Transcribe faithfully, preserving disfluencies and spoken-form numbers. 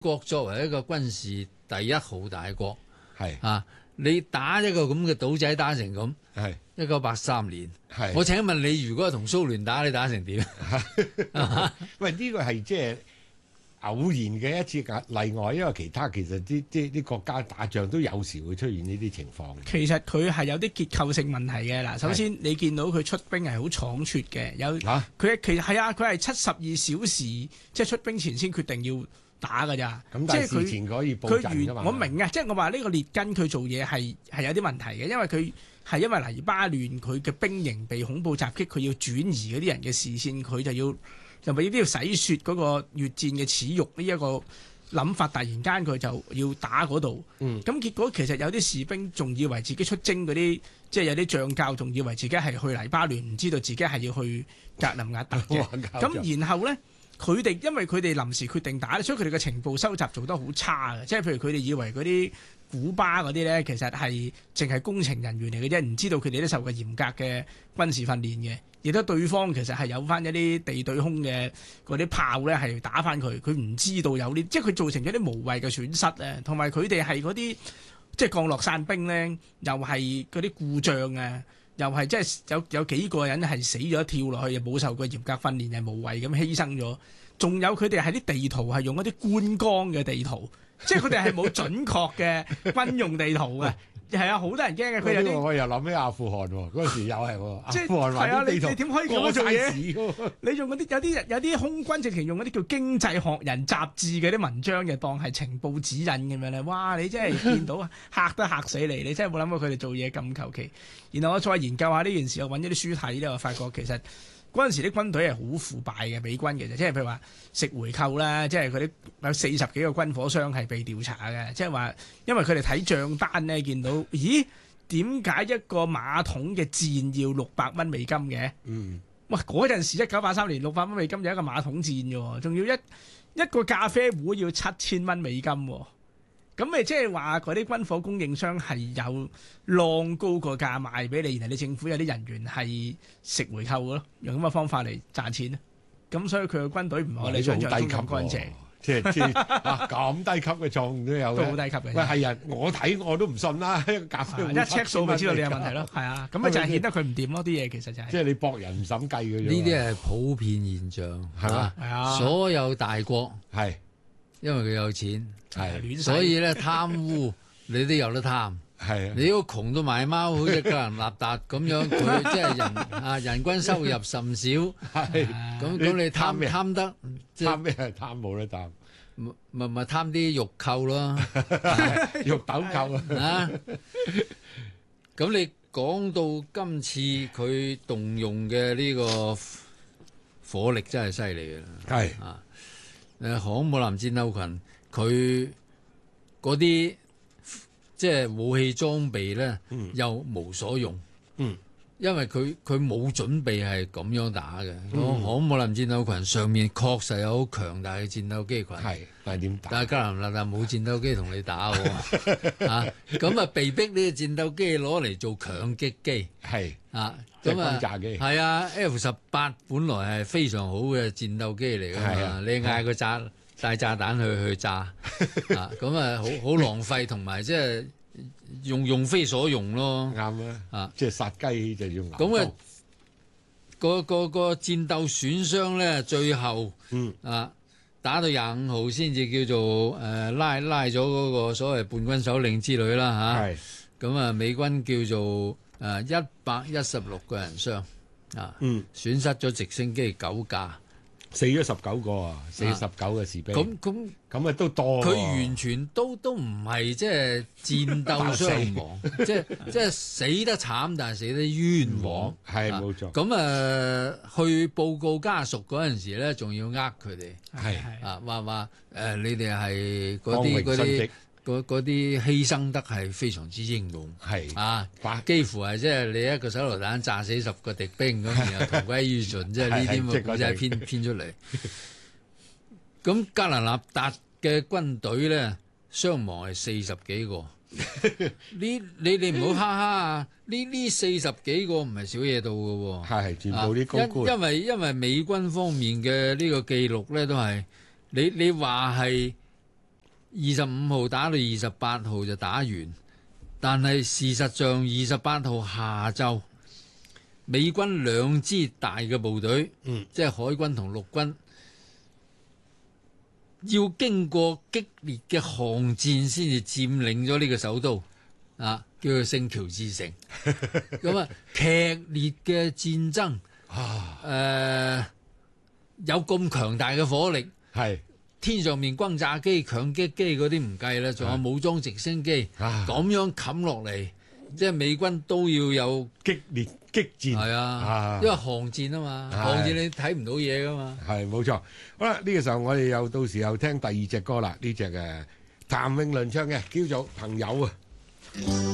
國作為一個軍事第一號大國， 係啊，你打一個咁嘅島仔打成咁， 係一九八三年， 係我請問你，如果同蘇聯打，你打成點？ 喂，呢個係即係偶然嘅一次例外，因為其他其實啲即係啲國家打仗都有時會出現呢啲情況。 其實佢係有啲結構性問題嘅嗱。首先你見到佢出兵係好倉促嘅，有佢、啊、其實係啊，佢係七十二小時即係出兵前先決定要打㗎咋。 咁但係事前可以佈陣㗎嘛。 我明啊，即係我話呢個列根佢做嘢係係有啲問題嘅，因為佢係因為黎巴嫩佢嘅兵營被恐怖襲擊，佢要轉移嗰啲人嘅視線，佢就要。就咪呢啲要洗雪嗰個越戰嘅恥辱呢一個諗法，突然間佢就要打嗰度。咁、嗯、結果其實有啲士兵仲以為自己出征嗰啲，即係有啲將校仲以為自己係去黎巴嫩，唔知道自己係要去格林亞特嘅。咁然後呢，佢哋因為佢哋臨時決定打，所以佢哋嘅情報收集做得好差嘅。即係譬如佢哋以為嗰啲古巴嗰啲呢，其實係淨係工程人員嚟嘅啫，唔知道佢哋都受過嚴格嘅軍事訓練嘅。亦都對方其實係有翻一啲地對空嘅嗰啲炮咧，係打翻佢。佢唔知道有呢，即係佢造成咗啲無謂嘅損失咧。同埋佢哋係嗰啲即係降落傘兵咧，又係嗰啲故障啊，又係即係有有幾個人係死咗跳落去，又冇受過嚴格訓練，係無謂咁犧牲咗。仲有佢哋係啲地圖係用一啲觀光嘅地圖，即係佢哋係冇準確嘅軍用地圖嘅。係啊，好多人驚嘅。佢有啲我又諗起阿富汗喎，嗰時又係喎。 即係係啊，你你點可以咁樣做嘢？你用嗰啲有啲有啲空軍直情用嗰啲叫經濟學人雜誌嘅啲文章，就當係情報指引咁樣咧。哇！你真係見到嚇都嚇死你！你真係冇諗過佢哋做嘢咁求其。然後我再研究下呢件事，我揾咗啲書睇咧，我發覺其實嗰陣時啲軍隊係好腐敗嘅，美軍其實即係譬如話食回扣啦，即係佢啲有四十幾個軍火商係被調查嘅，即係話因為佢哋睇帳單咧，見到咦點解一個馬桶嘅箭要六百蚊美金嘅？嗯，哇！嗰陣時一九八三年六百蚊美金有一個馬桶箭嘅喎，仲要一一個咖啡壺要七千蚊美金喎。咁咪即係話嗰啲軍火供應商係有浪高個價賣俾你，然後你政府有啲人員係食回扣嘅咯，用咁嘅方法嚟賺錢。咁所以佢嘅軍隊唔係你想象中咁乾淨， 即係即係啊咁低級嘅狀況都有嘅， 都好低級嘅。 喂係啊，我睇我都唔信啦，一個咖啡一 check 數咪知道你有問題咯，係啊，咁咪就係顯得佢唔掂咯，啲嘢其實就係。 即係你博人唔審計嘅啫。 呢啲係普遍現象，係嘛？ 係啊， 所有大國係因為佢有錢。 係， 所以咧貪污你都有得貪， 係你如果窮到賣貓，好似格蘭納達咁樣，佢即係人啊人均收入甚少， 係咁咁你貪貪得， 貪咩係貪冇得貪， 咪咪貪啲肉扣咯， 肉豆扣啊！咁你講到今次佢動用嘅呢個火力真係犀利嘅啦， 係啊誒航空母艦戰鬥群。佢嗰啲即係武器裝備咧，嗯、又無所用，嗯、因為佢佢冇準備係咁樣打嘅。航空母艦戰鬥群上面確實有好強大嘅戰鬥機群， 係，但係點打？ 但係格蘭納達冇戰鬥機同你打喎，啊咁啊被逼呢個戰鬥機攞嚟做強擊機，係啊咁啊係啊 F 十八本來係非常好嘅戰鬥機嚟㗎嘛，你嗌佢炸。帶炸彈去去炸啊！咁啊，好好浪費，同埋即係用用非所用咯。 啱啊！啊，即係殺雞就要咁啊，個個個戰鬥損傷咧，最後嗯啊打到廿五號先至叫做誒、呃、拉拉咗嗰個所謂叛軍首領之類啦嚇。係咁啊，美軍叫做誒一百一十六個人傷啊，嗯，損失咗直升機九架。 死咗十九個啊！死咗十九個士兵。 咁咁咁啊都多。 佢完全都都唔係即係戰鬥傷亡，即係即係死得慘，但係死得冤枉。 係冇錯。 咁啊，去報告家屬嗰陣時咧，仲要呃佢哋。係啊，話話誒，你哋係嗰啲嗰啲。嗰嗰啲犧牲得係非常之英勇，係啊，幾乎係即係你一個手榴彈炸死十個敵兵咁，然後同歸於盡，即係呢啲咁嘅古仔編編出嚟。咁格蘭納達嘅軍隊咧，傷亡係四十幾個。呢你你唔好哈哈啊！呢呢四十幾個唔係少嘢到嘅喎， 係係全部啲高官。 因因為因為美軍方面嘅呢個記錄咧，都係你你話係。 二十五號打到二十八號就打完，但係事實上二十八號下晝，美軍兩支大嘅部隊， 嗯， 即係海軍同陸軍，要經過激烈嘅巷戰先至佔領咗呢個首都，啊，叫做聖喬治城。咁啊，劇烈嘅戰爭， 啊， 誒、呃，有咁強大嘅火力， 係天上面轟炸機、強擊機嗰啲唔計啦，仲有武裝直升機，咁、 啊、 樣冚落嚟，即係美軍都要有激烈激戰， 係啊， 啊因為巷戰啊嘛，巷戰你睇唔到嘢噶嘛。 係冇錯。好啦，呢、這個時候我哋又到時候聽第二隻歌啦，呢隻誒譚詠麟唱嘅叫做《朋友》啊。